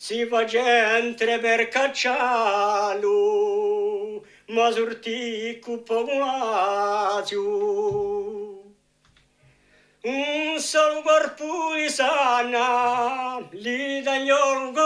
si fa gente per cacciarlo, ma sortì cupo un solo corpo di sana, li tagliò